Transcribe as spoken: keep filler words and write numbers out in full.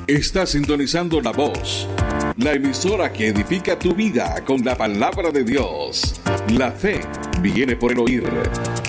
Está sintonizando La Voz, la emisora que edifica tu vida con la palabra de Dios. La fe viene por el oír